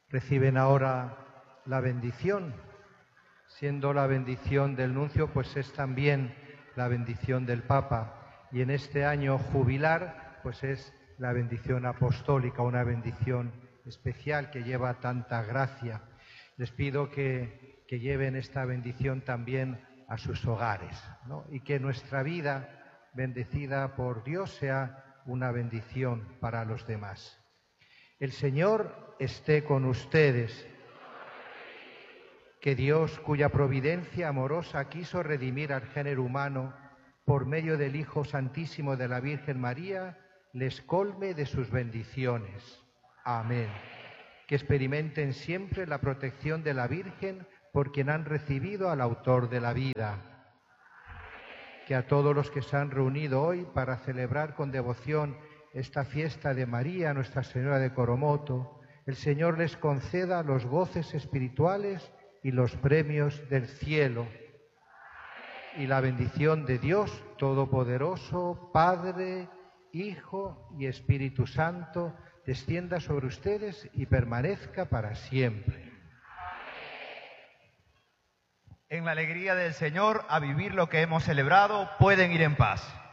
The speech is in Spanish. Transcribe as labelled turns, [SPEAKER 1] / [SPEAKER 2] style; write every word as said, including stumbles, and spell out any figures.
[SPEAKER 1] Reciben ahora la bendición, siendo la bendición del nuncio, pues es también la bendición del Papa. Y en este año jubilar, pues es la bendición apostólica, una bendición especial que lleva tanta gracia. Les pido que, que lleven esta bendición también a sus hogares, ¿no? Y que nuestra vida, bendecida por Dios, sea una bendición para los demás. El Señor esté con ustedes. Que Dios, cuya providencia amorosa quiso redimir al género humano por medio del Hijo Santísimo de la Virgen María, les colme de sus bendiciones. Amén. Que experimenten siempre la protección de la Virgen por quien han recibido al autor de la vida. Que a todos los que se han reunido hoy para celebrar con devoción esta fiesta de María, Nuestra Señora de Coromoto, el Señor les conceda los goces espirituales y los premios del cielo. Y la bendición de Dios Todopoderoso, Padre, Hijo y Espíritu Santo, descienda sobre ustedes y permanezca para siempre.
[SPEAKER 2] En la alegría del Señor, a vivir lo que hemos celebrado, pueden ir en paz.